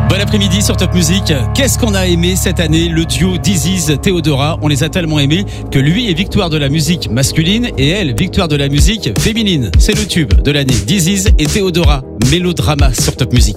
Bon après-midi sur Top Music. Qu'est-ce qu'on a aimé cette année, le duo Diziz Théodora. On les a tellement aimés que lui est victoire de la musique masculine et elle, victoire de la musique féminine. C'est le tube de l'année. Diziz et Théodora, mélodrama sur Top Music.